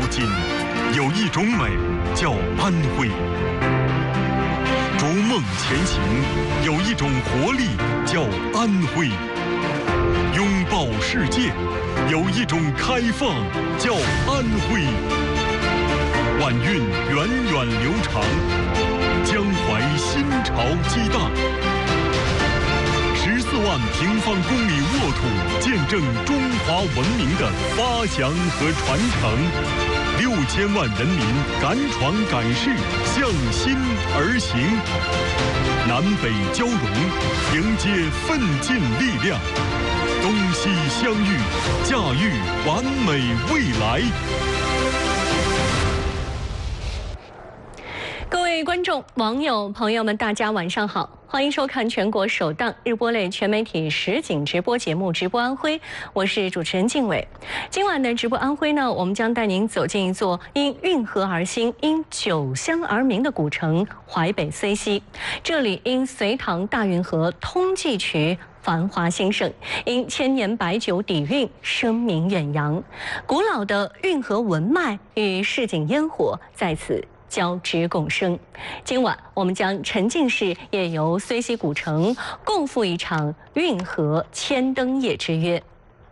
锦，有一种美叫安徽；逐梦前行，有一种活力叫安徽；拥抱世界，有一种开放叫安徽。晚运源远流长，江淮新潮激荡。14万平方公里沃土，见证中华文明的发祥和传承。6000万人民敢闯敢试，向心而行。南北交融，迎接奋进力量。东西相遇，驾驭完美未来。 各位观众、网友、朋友们，大家晚上好，欢迎收看全国首档日播类全媒体实景直播节目《直播安徽》，我是主持人静伟。今晚的直播安徽呢，我们将带您走进一座因运河而兴、因酒香而名的古城——淮北睢溪。这里因隋唐大运河通济渠繁华兴盛，因千年白酒底蕴声名远扬。古老的运河文脉与市井烟火在此交织共生。今晚我们将沉浸式夜游睢溪古城，共赴一场运河千灯夜之约。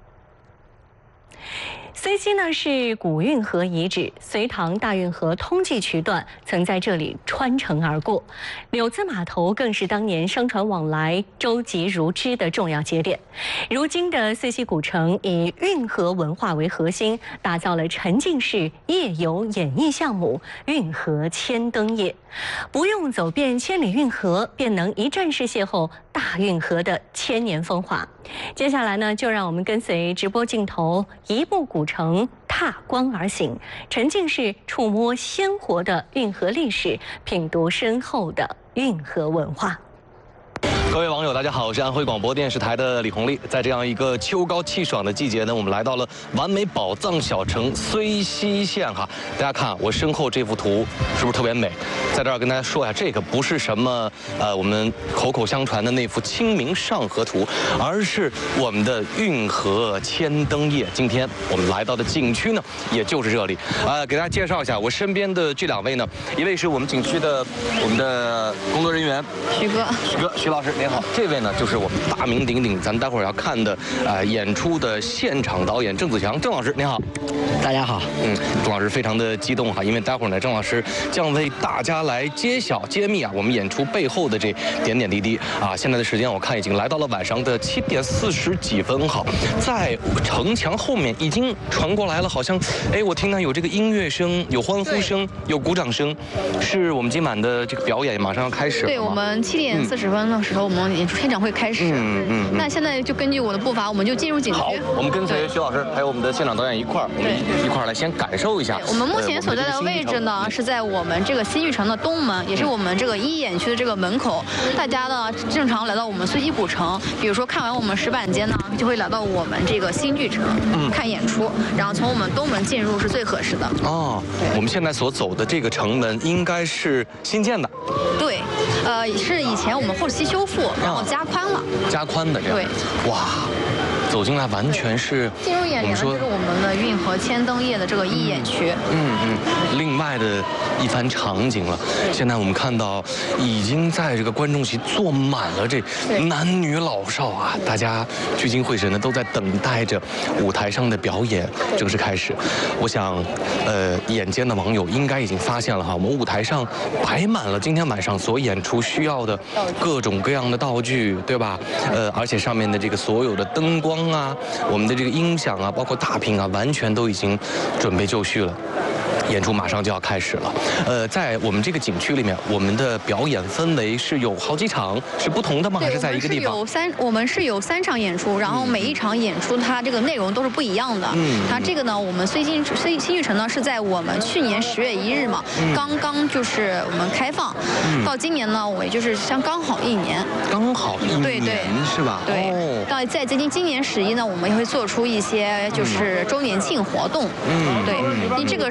睢溪呢是古运河遗址，隋唐大运河通济渠段曾在这里穿城而过，柳子码头更是当年商船往来、舟楫如织的重要节点。如今的睢溪古城以运河文化为核心，打造了沉浸式夜游演艺项目——运河千灯夜。不用走遍千里运河，便能一站式邂逅大运河的千年风华。接下来呢，就让我们跟随直播镜头一步古城踏光而行，沉浸式触摸鲜活的运河历史，品读深厚的运河文化。 各位网友，大家好，我是安徽广播电视台的李红利。在这样一个秋高气爽的季节呢，我们来到了完美宝藏小城睢溪县哈。大家看我身后这幅图是不是特别美？在这儿跟大家说一下，这个不是什么我们口口相传的那幅《清明上河图》，而是我们的运河千灯夜。今天我们来到的景区呢，也就是这里。给大家介绍一下我身边的这两位呢，一位是我们景区的我们的工作人员徐老师。您好，这位呢就是我们大名鼎鼎，咱们待会儿要看的演出的现场导演郑子强，郑老师您好。 大家好， 郑老师非常的激动哈，因为待会儿呢，郑老师将为大家来揭秘我们演出背后的这点点滴滴啊。现在的时间我看已经来到了晚上的7点40几分哈，在城墙后面已经传过来了，好像我听到有这个音乐声，有欢呼声，有鼓掌声，是我们今晚的这个表演马上要开始了。 对，我们7点40分的时候，我们演出现场会开始。那现在就根据我的步伐，我们就进入景区。 好，我们跟随徐老师还有我们的现场导演一块儿，我们一块儿来先感受一下。 我们目前所在的位置呢，是在我们这个新玉城的东门，也是我们这个一演区的这个门口。大家呢，正常来到我们睢溪古城，比如说看完我们石板街呢，就会来到我们这个新巨城看演出，然后从我们东门进入是最合适的。 哦，我们现在所走的这个城门应该是新建的。 对，是以前我们后期修复，然后加宽了。 加宽的这样。对，哇。走进来完全是进入眼帘呢，就是我们的运河千灯夜的这个一演区。 另外的一番场景了。现在我们看到已经在这个观众席坐满了这男女老少啊，大家聚精会神的都在等待着舞台上的表演正式开始。我想，眼尖的网友应该已经发现了哈，我们舞台上摆满了今天晚上所演出需要的各种各样的道具，对吧？而且上面的这个所有的灯光啊，我们的这个音响啊，包括大屏啊，完全都已经准备就绪了。演出马上就要开始了。在我们这个景区里面，我们的表演氛围是有好几场，是不同的吗？还是在一个地方？ 我们是有3场演出，然后每一场演出它这个内容都是不一样的。它这个呢，我们睢新玉城呢是在我们去年10月1日嘛，刚刚就是我们开放，到今年呢，我也就是刚好1年。 刚好1年，对是吧？ 对。到在今年11呢，我们也会做出一些就是周年庆活动。对，因为这个睢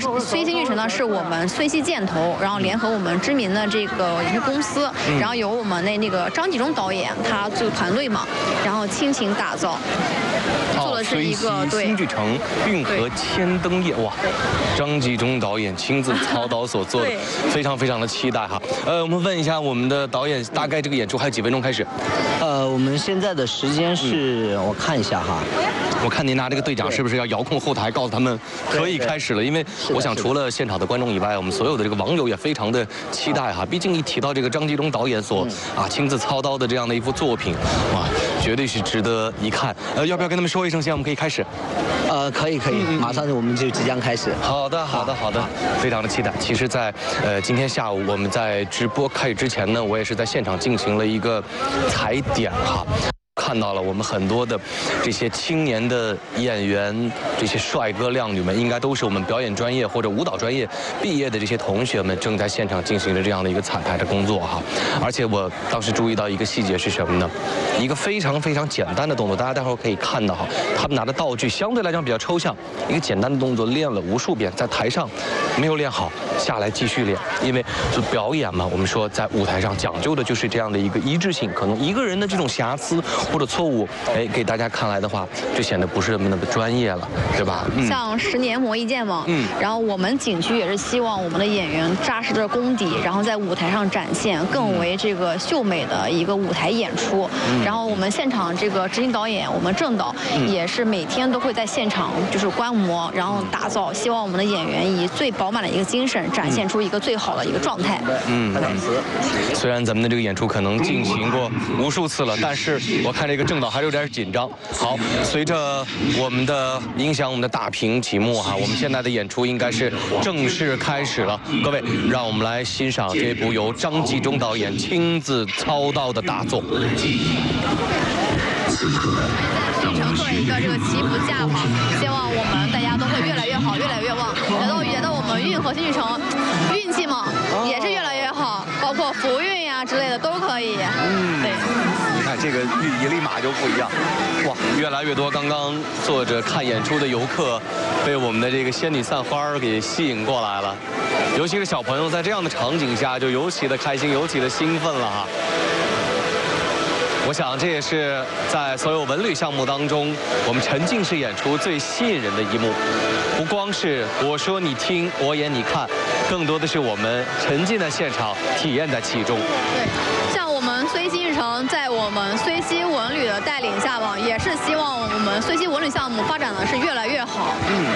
新玉城呢是我们虽西箭头，然后联合我们知名的这个影视公司，然后由我们那个张纪中导演他这个团队嘛，然后倾情打造。做的是一个对新剧城运河千灯夜哇，张纪中导演亲自操刀所做的，非常非常的期待哈。我们问一下我们的导演，大概这个演出还有几分钟开始？ 我们现在的时间是，我看一下哈。 我看您拿这个队长是不是要遥控后台，告诉他们可以开始了？因为我想除了现场的观众以外，我们所有的这个网友也非常的期待哈。毕竟一提到这个张纪中导演所亲自操刀的这样的一部作品，哇，绝对是值得一看。要不要跟他们说一声，现在我们可以开始？ 可以，马上我们就即将开始。 好的，非常的期待。其实在，今天下午我们在直播开始之前呢，我也是在现场进行了一个踩点哈。看到了我们很多的这些青年的演员，这些帅哥靓女们，应该都是我们表演专业或者舞蹈专业毕业的这些同学们，正在现场进行着这样的一个彩排的工作哈。而且我当时注意到一个细节是什么呢？一个非常非常简单的动作，大家待会儿可以看到哈，他们拿的道具相对来讲比较抽象，一个简单的动作练了无数遍，在台上没有练好，下来继续练，因为就表演嘛，我们说在舞台上讲究的就是这样的一个一致性，可能一个人的这种瑕疵或者错误，给大家看来的话，就显得不是那么的专业了，对吧？ 像10年磨一剑嘛，然后我们景区也是希望我们的演员扎实的功底，然后在舞台上展现更为这个秀美的一个舞台演出。然后我们现场这个执行导演，我们郑导也是每天都会在现场就是观摩，然后打造，希望我们的演员以最饱满的一个精神，展现出一个最好的一个状态。 虽然咱们的这个演出可能进行过无数次了，但是我看这个郑导还是有点紧张。好，随着我们的音响，我们的大屏启幕哈，我们现在的演出应该是正式开始了。各位，让我们来欣赏这部由张纪中导演亲自操刀的大作。 乘客一个这个祈福架嘛，希望我们大家都会越来越好，越来越旺。来到我们运河新剧城，运气嘛也是越来越好，包括福运呀之类的都可以。对。 你看这个寓意立马就不一样，哇，越来越多刚刚坐着看演出的游客，被我们的这个仙女散花给吸引过来了。尤其是小朋友在这样的场景下，就尤其的开心，尤其的兴奋了哈。我想这也是在所有文旅项目当中，我们沉浸式演出最吸引人的一幕。不光是我说你听，我演你看，更多的是我们沉浸在现场，体验在其中。 对，像我们虽西日程在我们虽西文旅的带领下吧，也是希望我们虽西文旅项目发展的是越来越好。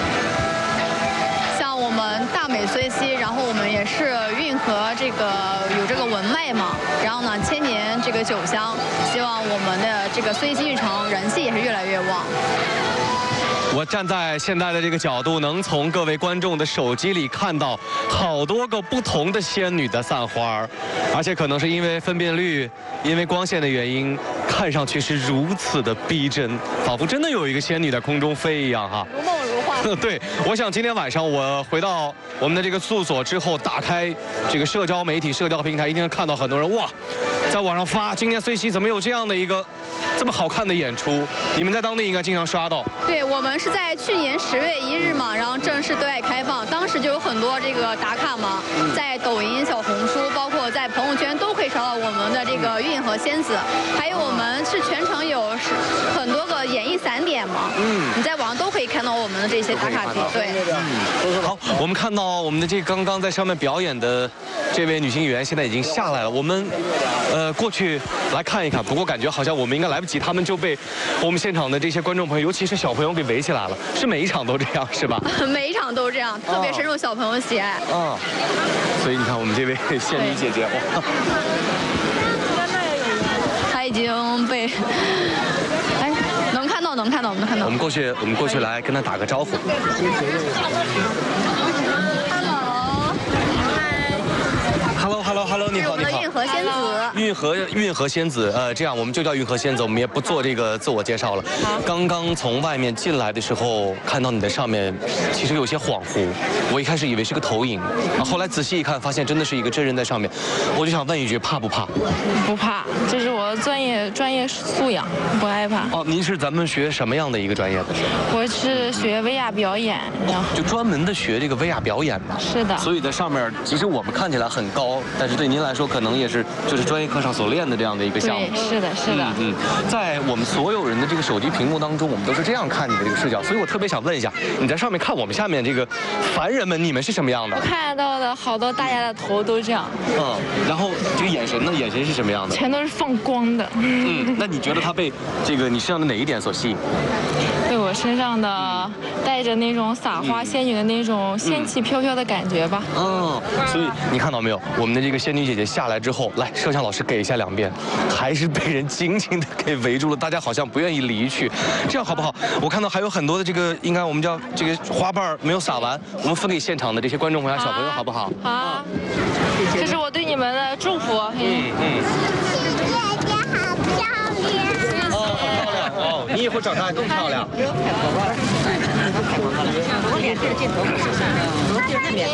像我们大美虽西，然后我们也是运河这个有这个文脉嘛，然后呢千年这个酒香，希望我们的这个虽西日程人气也是越来越旺。 我站在现在的这个角度，能从各位观众的手机里看到好多个不同的仙女的散花，而且可能是因为分辨率、因为光线的原因，看上去是如此的逼真，仿佛真的有一个仙女在空中飞一样哈， 如梦如幻。 对，我想今天晚上我回到我们的这个宿所之后，打开这个社交媒体、社交平台，一定看到很多人哇，在网上发今天虽西怎么有这样的一个这么好看的演出？你们在当地应该经常刷到。 对，我们是在去年10月1日嘛，然后正式对外开放，当时就有很多这个打卡嘛，在抖音、小红书，包括在朋友圈都可以刷到我们的这个运河仙子，还有我们是全程有很多个演艺散点嘛，你在网上都可以看到我们的这些打卡点。对， 好，我们看到我们的这刚刚在上面表演的这位女性演员现在已经下来了，我们过去来看一看，不过感觉好像我们应该来不及，他们就被我们现场的这些观众朋友，尤其是小朋友给围起来了，是每一场都这样是吧？ 每一场都这样，特别深受小朋友喜爱。 所以你看我们这位仙女姐姐，哇， 她已经被，能看到。 我们过去来跟她打个招呼。Hello， 你好。 是我们的运河仙子。 运河仙子，这样我们就叫运河仙子，我们也不做这个自我介绍了。刚刚从外面进来的时候，看到你在上面，其实有些恍惚。我一开始以为是个投影，后来仔细一看，发现真的是一个真人在上面。我就想问一句，怕不怕？ 不怕，这是我专业素养，不害怕。 哦，您是咱们学什么样的一个专业的？ 我是学威亚表演，然后就专门的学这个威亚表演嘛。 是的。 所以在上面，其实我们看起来很高，但是对您来说，可能也是就是专业课上所练的这样的一个项目。 对，是的，是的。 在我们所有人的这个手机屏幕当中，我们都是这样看你的这个视角，所以我特别想问一下，你在上面看我们下面这个凡人们，你们是什么样的？ 我看到的好多大家的头都这样。 然后这个眼神呢？眼神是什么样的？ 全都是放光的。 那你觉得他被这个你身上的哪一点所吸引？ 被我身上的带着那种撒花仙女的那种仙气飘飘的感觉吧。 所以你看到没有？我们的这个仙女姐姐下来之后，来摄像老师给一下2遍，还是被人紧紧的给围住了，大家好像不愿意离去，这样好不好？我看到还有很多的这个，应该我们叫这个花瓣没有撒完，我们分给现场的这些观众朋友、小朋友，好不好？ 好，这是我对你们的祝福。 你以后长大更漂亮。 我脸对着镜头，对着那边。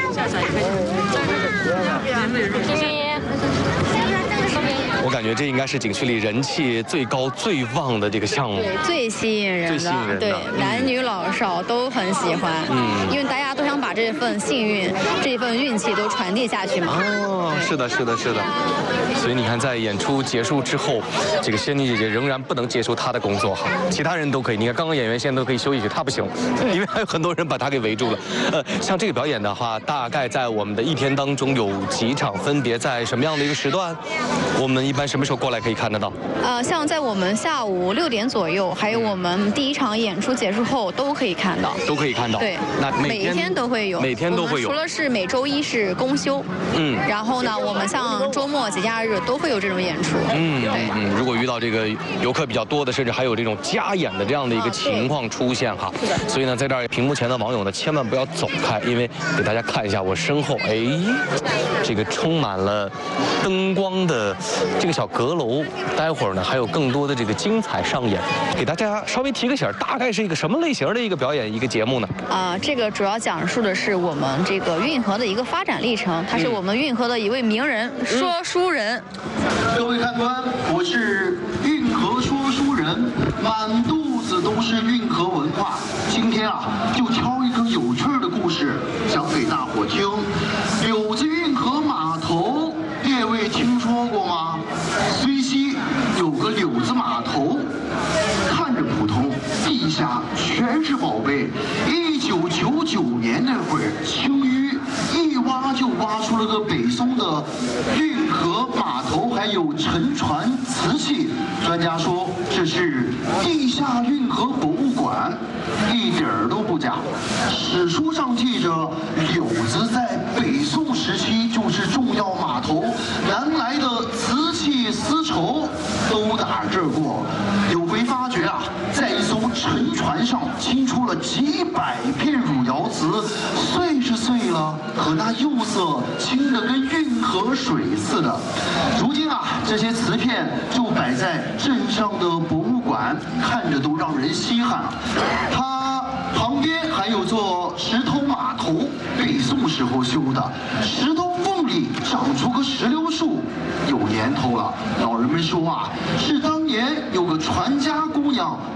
我感觉这应该是景区里人气最高、最旺的这个项目， 对，最吸引人的， 最吸引人的， 对，男女老少都很喜欢，因为大家都想把这份幸运、这份运气都传递下去嘛。 是的，是的，是的。所以你看，在演出结束之后，这个仙女姐姐仍然不能结束她的工作哈，其他人都可以。你看，刚刚演员现在都可以休息去，她不行，因为还有很多人把她给围住了。像这个表演的话，大概在我们的一天当中有几场，分别在什么样的一个时段？我们一般什么时候过来可以看得到？ 像在我们下午6点左右，还有我们第1场演出结束后都可以看到。 都可以看到。 对， 那每天都会有。 每天都会有。 除了是每周一是公休。然后呢，我们像周末、节假日都会有这种演出。 如果遇到这个游客比较多的，甚至还有这种加演的这样的一个情况出现哈。所以呢，在这儿屏幕前的网友呢，千万不要走开，因为给大家看一下我身后，这个充满了灯光的这个小阁楼，待会儿呢还有更多的这个精彩上演，给大家稍微提个醒，大概是一个什么类型的一个表演一个节目呢？ 这个主要讲述的是我们这个运河的一个发展历程，他是我们运河的一位名人，说书人。 各位看官，我是运河说书人，满肚子都是运河文化。今天就挑一个有趣的故事讲给大伙听。柳子运河码头，列位听说过吗？虽西有个柳子码头，看着普通，地下全是宝贝。1999年那会儿，青淤一挖就挖出了个北宋的运河码头，还有沉船瓷器。专家说这是地下运河博物馆，一点儿都不假。史书上记着，柳子在北宋时期就是重要码头，南来的瓷器丝绸都打这儿过。有回发觉在一艘沉船上清出了几百片汝窑瓷，碎是碎了，可那釉色清得跟运河水似的。如今这些瓷片就摆在镇上的博物馆，看着都让人稀罕。它旁边还有座石头码头，北宋时候修的，石头缝里长出个石榴树，有年头了。老人们说是当年有个船家姑娘